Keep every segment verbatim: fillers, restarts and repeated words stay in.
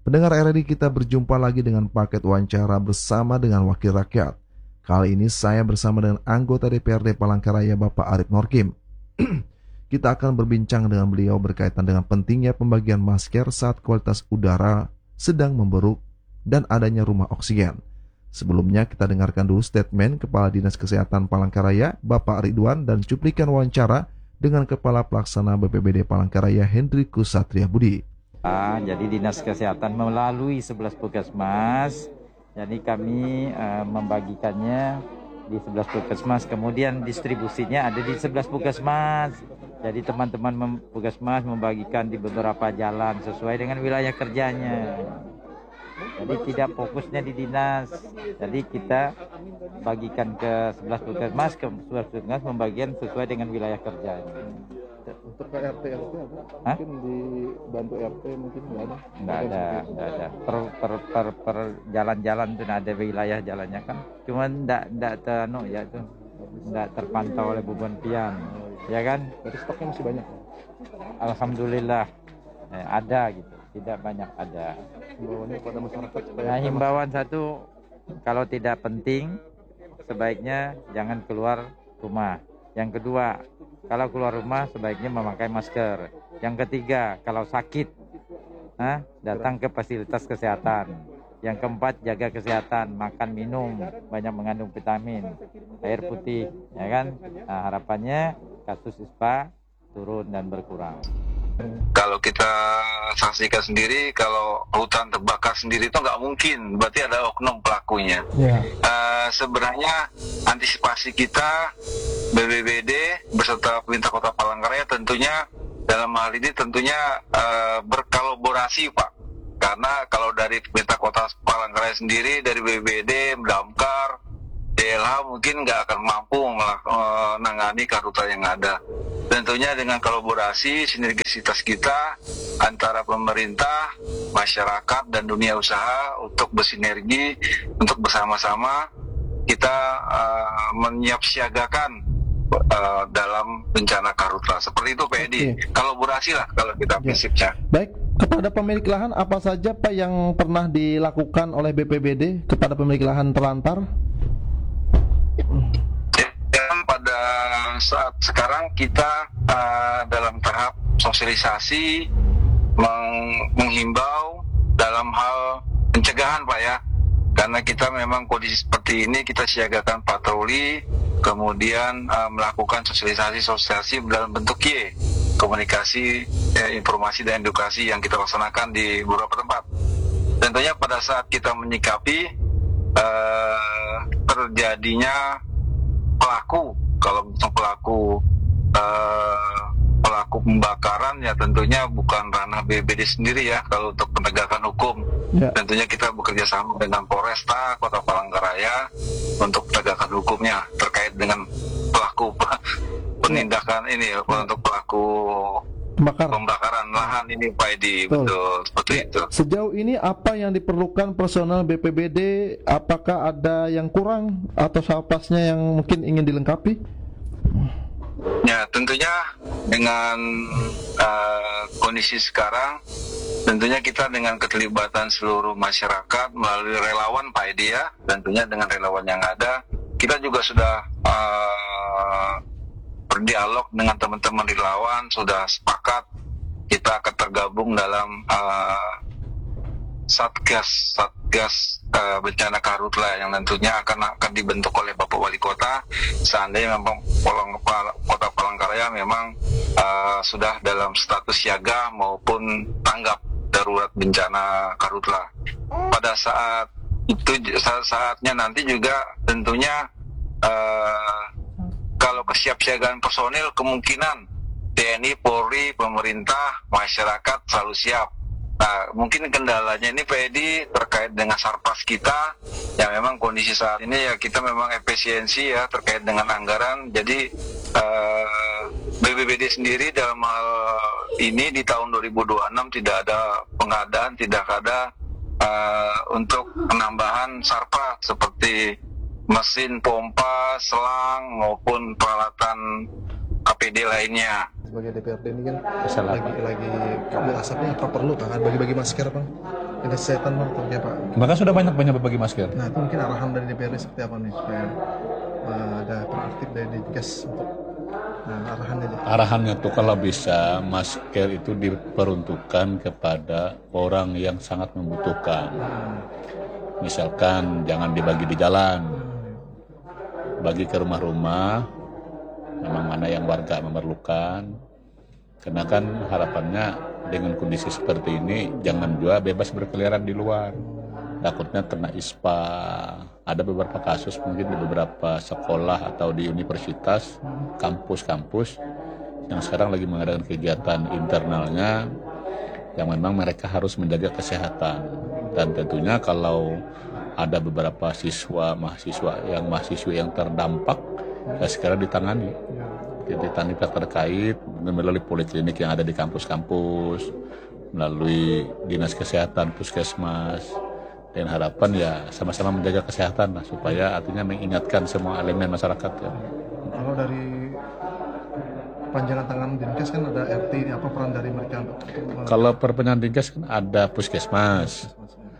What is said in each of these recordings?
Pendengar R R I, kita berjumpa lagi dengan paket wawancara bersama dengan Wakil Rakyat. Kali ini saya bersama dengan anggota D P R D Palangkaraya Bapak Arief Norkim. Kita akan berbincang dengan beliau berkaitan dengan pentingnya pembagian masker saat kualitas udara sedang memburuk dan adanya rumah oksigen. Sebelumnya kita dengarkan dulu statement Kepala Dinas Kesehatan Palangkaraya Bapak Ridwan dan cuplikan wawancara dengan Kepala Pelaksana B P B D Palangkaraya Hendrikus Satria Budi. Ah, jadi Dinas Kesehatan melalui sebelas puskesmas, jadi kami uh, membagikannya di sebelas puskesmas, kemudian distribusinya ada di sebelas puskesmas. Jadi teman-teman mem- puskesmas membagikan di beberapa jalan sesuai dengan wilayah kerjanya. Jadi tidak fokusnya di dinas. Jadi kita bagikan ke sebelas puskesmas, ke sebelas puskesmas membagikan sesuai dengan wilayah kerjanya. Untuk ke R T R T apa? Mungkin dibantu R T mungkin nggak ada? Nggak ada, nggak ada. Per, per, per, per jalan-jalan itu ada wilayah jalannya kan. Cuman nggak nggak teranu ya itu, nggak terpantau oleh beban pian, ya kan? Berarti stoknya masih banyak. Alhamdulillah eh, ada gitu, tidak banyak ada. Himbauannya kepada masyarakat supaya. Nah, himbauan satu, kalau tidak penting sebaiknya jangan keluar rumah. Yang kedua, kalau keluar rumah sebaiknya memakai masker. Yang ketiga, kalau sakit, nah, datang ke fasilitas kesehatan. Yang keempat, jaga kesehatan, makan minum, banyak mengandung vitamin, air putih, ya kan? Nah, harapannya kasus ispa turun dan berkurang. Kalau kita saksikan sendiri, kalau hutan terbakar sendiri itu nggak mungkin, berarti ada oknum pelakunya. Yeah. Uh, sebenarnya antisipasi kita B B B D beserta pemerintah Kota Palangkaraya tentunya dalam hal ini tentunya uh, berkolaborasi, Pak. Karena kalau dari pemerintah Kota Palangkaraya sendiri, dari B B B D, Damkar, D L H mungkin nggak akan mampu menangani karhutla yang ada. Tentunya dengan kolaborasi, sinergisitas kita antara pemerintah, masyarakat, dan dunia usaha untuk bersinergi, untuk bersama-sama kita uh, menyiapsiagakan uh, dalam bencana karhutla. Seperti itu P D. Okay. Kolaborasi lah kalau kita ya. prinsipnya. Baik, kepada pemilik lahan apa saja Pak yang pernah dilakukan oleh B P B D kepada pemilik lahan terlantar? Pada saat sekarang kita uh, dalam tahap sosialisasi meng- menghimbau dalam hal pencegahan Pak ya, karena kita memang kondisi seperti ini kita siagakan patroli, kemudian uh, melakukan sosialisasi-sosialisasi dalam bentuk Y, komunikasi, ya, informasi dan edukasi yang kita laksanakan di beberapa tempat. Tentunya pada saat kita menyikapi uh, terjadinya pelaku, kalau pelaku uh, pelaku pembakaran ya tentunya bukan ranah B B B D sendiri ya. Kalau untuk penegakan hukum ya, tentunya kita bekerja sama dengan Polresta Kota Palangkaraya untuk penegakan hukumnya terkait dengan pelaku penindakan ya. Ini untuk pelaku Pembakaran. pembakaran lahan ini Pak Edi. Betul, betul seperti ya. Itu. Sejauh ini apa yang diperlukan personel B P B D? Apakah ada yang kurang atau sapasnya yang mungkin ingin dilengkapi? Ya tentunya dengan uh, kondisi sekarang, tentunya kita dengan keterlibatan seluruh masyarakat melalui relawan Pak Edi ya, tentunya dengan relawan yang ada, kita juga sudah uh, berdialog dengan teman-teman relawan, sudah sepakat kita akan tergabung dalam uh, satgas satgas uh, bencana karhutla yang tentunya akan akan dibentuk oleh Bapak Wali Kota seandainya memang Kota Palangkaraya memang uh, sudah dalam status siaga maupun tanggap darurat bencana karhutla. Pada saat itu saat-saatnya nanti juga tentunya uh, kalau kesiapsiagaan personil kemungkinan T N I, Polri, pemerintah, masyarakat selalu siap. Nah, mungkin kendalanya ini P D terkait dengan sarpas kita, yang memang kondisi saat ini ya kita memang efisiensi ya terkait dengan anggaran. Jadi uh, B B B D sendiri dalam hal ini di tahun dua ribu dua puluh enam tidak ada pengadaan, tidak ada uh, untuk penambahan sarpas seperti mesin pompa, selang maupun peralatan A P D lainnya. Sebagai D P R D ini kan lagi lagi kabut asapnya, apa perlu Kang bagi-bagi masker Bang? kesehatan menurut ya Pak. Maka sudah banyak banyak berbagi masker. Nah itu mungkin arahan dari D P R D seperti apa nih supaya uh, ada proaktif dari Dinkes untuk nah, arahannya aja. Arahannya tuh kalau bisa masker itu diperuntukkan kepada orang yang sangat membutuhkan. Hmm. Misalkan jangan dibagi di jalan, bagi ke rumah-rumah, memang mana yang warga memerlukan. Karena kan harapannya dengan kondisi seperti ini jangan juga bebas berkeliaran di luar. Takutnya kena ispa. Ada beberapa kasus mungkin di beberapa sekolah atau di universitas, kampus-kampus yang sekarang lagi mengadakan kegiatan internalnya yang memang mereka harus menjaga kesehatan. Dan tentunya kalau ada beberapa siswa mahasiswa yang mahasiswa yang terdampak, ya sekarang ditangani. Ditangani pihak terkait melalui poliklinik yang ada di kampus-kampus, melalui dinas kesehatan, puskesmas, dan harapan ya sama-sama menjaga kesehatan lah, supaya artinya mengingatkan semua elemen masyarakat ya. Kalau dari panjangan tangan Dinkes kan ada R T, ini apa peran dari mereka untuk? Kalau perpanjangan Dinkes kan ada puskesmas,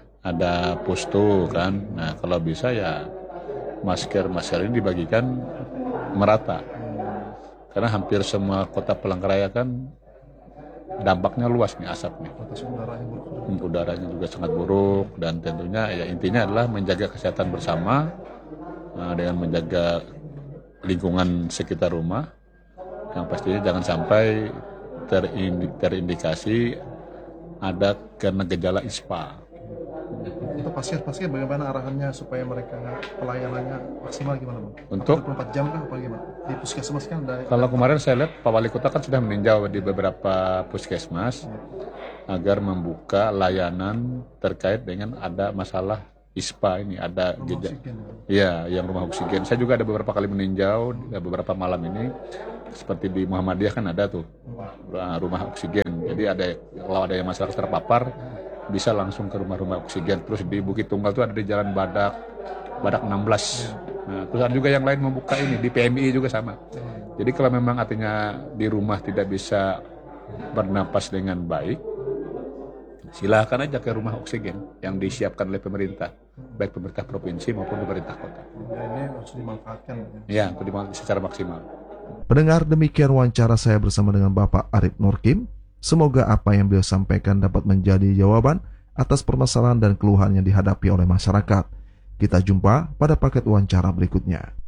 ada pustu kan. Nah kalau bisa ya masker-masker ini dibagikan merata. Karena hampir semua kota Palangkaraya kan dampaknya luas nih asap nih. Udaranya buruk. Udaranya juga sangat buruk dan tentunya ya intinya adalah menjaga kesehatan bersama uh, dengan menjaga lingkungan sekitar rumah. Yang pastinya jangan sampai terindi- terindikasi ada kena gejala ispa. Untuk pasien-pasien bagaimana arahannya supaya mereka pelayanannya maksimal gimana Bang? Untuk dua puluh empat jam kah apa gimana? Di puskesmas kan ada. Kalau kemarin saya lihat Pak Wali Kota kan sudah meninjau di beberapa puskesmas agar membuka layanan terkait dengan ada masalah ispa ini, ada gejala. Ya, yang rumah oksigen. Saya juga ada beberapa kali meninjau beberapa malam ini. Seperti di Muhammadiyah kan ada tuh rumah oksigen. Jadi ada kalau ada yang masyarakat terpapar bisa langsung ke rumah-rumah oksigen. Terus di Bukit Tunggal itu ada di Jalan Badak, Badak enam belas. Nah, terus ada juga yang lain membuka ini di P M I juga sama. Jadi kalau memang artinya di rumah tidak bisa bernapas dengan baik, silahkan aja ke rumah oksigen yang disiapkan oleh pemerintah, baik pemerintah provinsi maupun pemerintah kota. Ini harus dimanfaatkan. Ya, untuk dimanfaatkan secara maksimal. Pendengar, demikian wawancara saya bersama dengan Bapak Arif Nurkim. Semoga apa yang beliau sampaikan dapat menjadi jawaban atas permasalahan dan keluhan yang dihadapi oleh masyarakat. Kita jumpa pada paket wawancara berikutnya.